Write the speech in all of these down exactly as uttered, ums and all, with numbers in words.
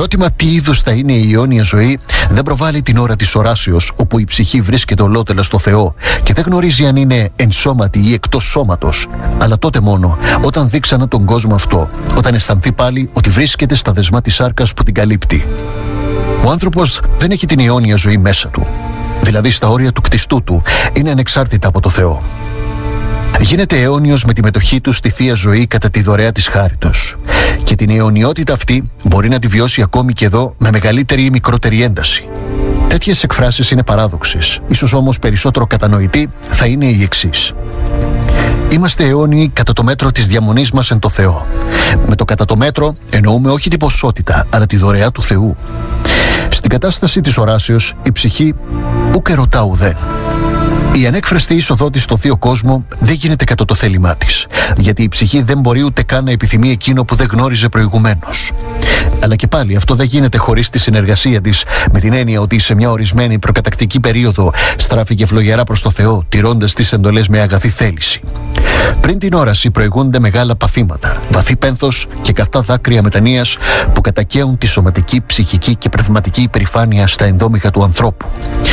ερώτημα τι είδους θα είναι η αιώνια ζωή δεν προβάλλει την ώρα της οράσεως, όπου η ψυχή βρίσκεται ολότελα στο Θεό και δεν γνωρίζει αν είναι ενσώματη ή εκτός σώματος, αλλά τότε μόνο όταν δει ξανά τον κόσμο αυτό, όταν αισθανθεί πάλι ότι βρίσκεται στα δεσμά της σάρκας που την καλύπτει. Ο άνθρωπος δεν έχει την αιώνια ζωή μέσα του, δηλαδή στα όρια του κτιστού του, είναι ανεξάρτητα από το Θεό. Γίνεται αιώνιος με τη μετοχή του στη Θεία Ζωή κατά τη δωρεά της χάριτος. Και την αιωνιότητα αυτή μπορεί να τη βιώσει ακόμη και εδώ με μεγαλύτερη ή μικρότερη ένταση. Τέτοιες εκφράσεις είναι παράδοξες, ίσως όμως περισσότερο κατανοητή θα είναι η εξής. Είμαστε αιώνιοι κατά το μέτρο της διαμονής μας εν το Θεό. Με το κατά το μέτρο εννοούμε όχι την ποσότητα, αλλά τη δωρεά του Θεού. Στην κατάσταση της οράσεως η ψυχή ουκ ερωτά ουδέν. Η ανέκφραστη είσοδό της στο θείο κόσμο δεν γίνεται κατά το θέλημά της, γιατί η ψυχή δεν μπορεί ούτε καν να επιθυμεί εκείνο που δεν γνώριζε προηγουμένως. Αλλά και πάλι αυτό δεν γίνεται χωρίς τη συνεργασία της, με την έννοια ότι σε μια ορισμένη προκατακτική περίοδο στράφηκε φλογερά προς το Θεό, τηρώντας τις εντολές με αγαθή θέληση. Πριν την όραση προηγούνται μεγάλα παθήματα, βαθύ πένθος και καυτά δάκρυα μετανοίας που κατακαίουν τη σωματική, ψυχική και πνευματική υπερηφάνεια στα ενδόμηχα του ανθρώπου.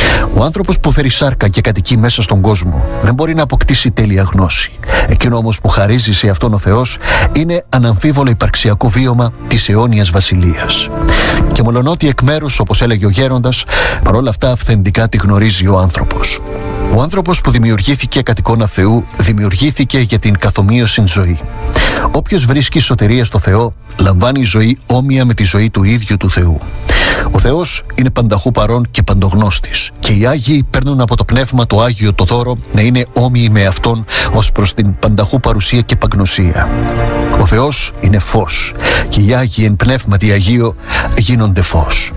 Ο άνθρωπος που φέρει σάρκα και κατοικεί μέσα στον κόσμο δεν μπορεί να αποκτήσει τέλεια γνώση. Εκείνο όμως που χαρίζει σε αυτόν ο Θεός είναι αναμφίβολο υπαρξιακό βίωμα της αιώνιας βασιλείας. Και μολονότι εκ μέρους, όπως έλεγε ο γέροντας, παρόλα αυτά αυθεντικά τη γνωρίζει ο άνθρωπος. Ο άνθρωπος που δημιουργήθηκε κατ' εικόνα Θεού δημιουργήθηκε για την καθομοίωσιν ζωή. Όποιος βρίσκει σωτηρία στο Θεό λαμβάνει ζωή όμοια με τη ζωή του ίδιου του Θεού. Ο Θεός είναι πανταχού παρών και παντογνώστης και οι Άγιοι παίρνουν από το Πνεύμα το Άγιο το δώρο να είναι όμοιοι με Αυτόν ως προς την πανταχού παρουσία και παγνωσία. Ο Θεός είναι φως και οι Άγιοι εν Πνεύματι Αγίο γίνονται φως.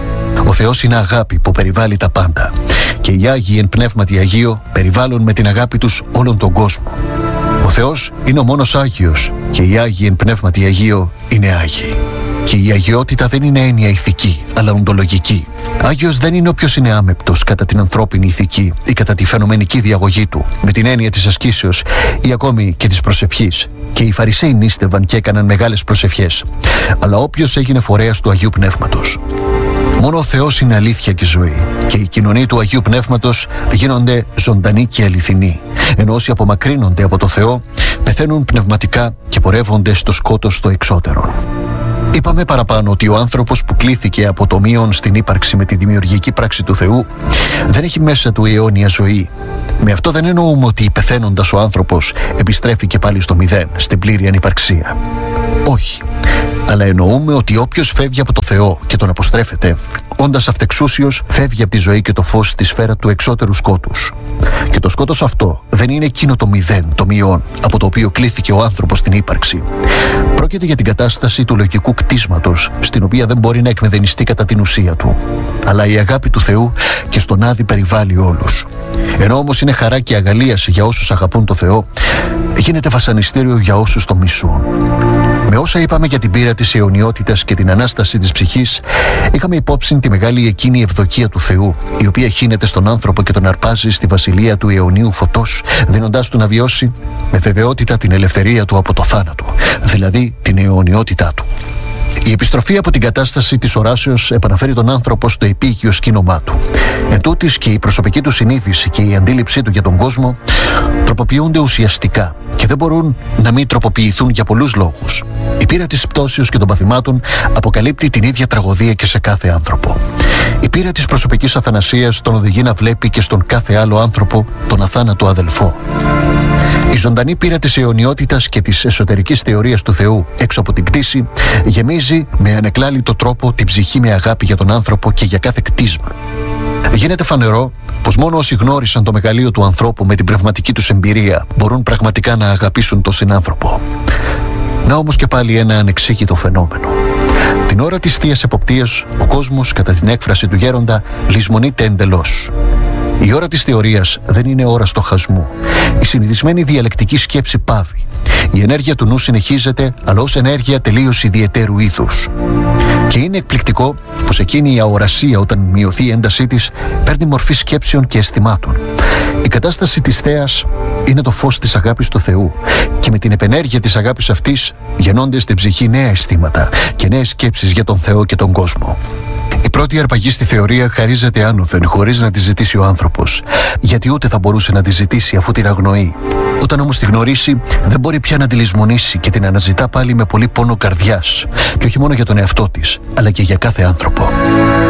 Ο Θεός είναι αγάπη που περιβάλλει τα πάντα και οι Άγιοι εν Πνεύματι Αγίο περιβάλλουν με την αγάπη τους όλον τον κόσμο. Ο Θεός είναι ο μόνος Άγιος και οι Άγιοι εν Πνεύματι Αγίο είναι Άγιοι. Και η αγιότητα δεν είναι έννοια ηθική, αλλά οντολογική. Άγιος δεν είναι όποιος είναι άμεπτος κατά την ανθρώπινη ηθική ή κατά τη φαινομενική διαγωγή του, με την έννοια της ασκήσεως ή ακόμη και της προσευχής. Και οι Φαρισαίοι νήστευαν και έκαναν μεγάλες προσευχές, αλλά όποιος έγινε φορέας του Αγίου Πνεύματος. Μόνο ο Θεός είναι αλήθεια και ζωή, και οι κοινωνοί του Αγίου Πνεύματος γίνονται ζωντανοί και αληθινοί, ενώ όσοι απομακρύνονται από το Θεό πεθαίνουν πνευματικά και πορεύονται στο σκότος στο εξώτερο. Είπαμε παραπάνω ότι ο άνθρωπος που κλήθηκε από το μείον στην ύπαρξη με τη δημιουργική πράξη του Θεού δεν έχει μέσα του αιώνια ζωή. Με αυτό δεν εννοούμε ότι πεθαίνοντας ο άνθρωπος επιστρέφει και πάλι στο μηδέν, στην πλήρη ανυπαρξία. Όχι. Αλλά εννοούμε ότι όποιος φεύγει από το Θεό και τον αποστρέφεται, όντας αυτεξούσιος, φεύγει από τη ζωή και το φως στη σφαίρα του εξώτερου σκότους. Και το σκότος αυτό δεν είναι εκείνο το μηδέν, το μειόν, από το οποίο κλήθηκε ο άνθρωπος στην ύπαρξη. Πρόκειται για την κατάσταση του λογικού κτίσματος, στην οποία δεν μπορεί να εκμεδενιστεί κατά την ουσία του. Αλλά η αγάπη του Θεού και στον Άδη περιβάλλει όλους. Ενώ όμως είναι χαρά και αγαλίαση για όσους αγαπούν το Θεό, γίνεται βασανιστήριο για όσους το μισούν. Με όσα είπαμε για την πείρα της αιωνιότητας και την Ανάσταση της ψυχής, είχαμε υπόψη τη μεγάλη εκείνη ευδοκία του Θεού, η οποία χύνεται στον άνθρωπο και τον αρπάζει στη βασιλεία του αιωνίου φωτός, δίνοντάς του να βιώσει με βεβαιότητα την ελευθερία του από το θάνατο, δηλαδή την αιωνιότητά του. Η επιστροφή από την κατάσταση της οράσεως επαναφέρει τον άνθρωπο στο επίγειο σκήνωμά του. Εν τούτης και η προσωπική του συνείδηση και η αντίληψή του για τον κόσμο τροποποιούνται ουσιαστικά και δεν μπορούν να μην τροποποιηθούν για πολλούς λόγους. Η πείρα της πτώσεως και των παθημάτων αποκαλύπτει την ίδια τραγωδία και σε κάθε άνθρωπο. Η πείρα της προσωπικής αθανασίας τον οδηγεί να βλέπει και στον κάθε άλλο άνθρωπο τον αθάνατο αδελφό. Η ζωντανή πείρα της αιωνιότητας και της εσωτερικής θεωρίας του Θεού έξω από την κτήση γεμίζει με ανεκλάλητο τρόπο την ψυχή με αγάπη για τον άνθρωπο και για κάθε κτίσμα. Γίνεται φανερό πως μόνο όσοι γνώρισαν το μεγαλείο του ανθρώπου με την πνευματική τους εμπειρία μπορούν πραγματικά να αγαπήσουν τον συνάνθρωπο. Να όμως και πάλι ένα ανεξήγητο φαινόμενο. Την ώρα της θείας εποπτείας, ο κόσμος, κατά την έκφραση του γέροντα, λησμονείται εντελώς. Η ώρα της θεωρίας δεν είναι ώρα στοχασμού. Η συνηθισμένη διαλεκτική σκέψη πάβει. Η ενέργεια του νου συνεχίζεται, αλλά ως ενέργεια τελείως ιδιαιτέρου είδους. Και είναι εκπληκτικό πως εκείνη η αορασία, όταν μειωθεί η έντασή της, παίρνει μορφή σκέψεων και αισθημάτων. Η κατάσταση της θέας είναι το φως της αγάπης του Θεού, και με την επενέργεια της αγάπης αυτής γεννώνται στην ψυχή νέα αισθήματα και νέες σκέψεις για τον Θεό και τον κόσμο. Η πρώτη αρπαγή στη θεωρία χαρίζεται άνωθεν, χωρίς να τη ζητήσει ο άνθρωπος, γιατί ούτε θα μπορούσε να τη ζητήσει αφού την αγνοεί. Όταν όμως τη γνωρίσει, δεν μπορεί πια να τη λησμονήσει και την αναζητά πάλι με πολύ πόνο καρδιάς, και όχι μόνο για τον εαυτό της, αλλά και για κάθε άνθρωπο.